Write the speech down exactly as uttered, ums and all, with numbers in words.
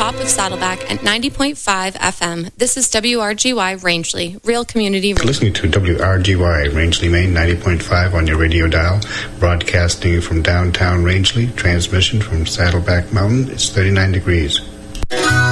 top of Saddleback at ninety point five F M. This is W R G Y Rangeley, Real Community Radio. Listening to W R G Y Rangeley, Maine, ninety point five on your radio dial. Broadcasting from downtown Rangeley. Transmission from Saddleback Mountain. It's thirty-nine degrees.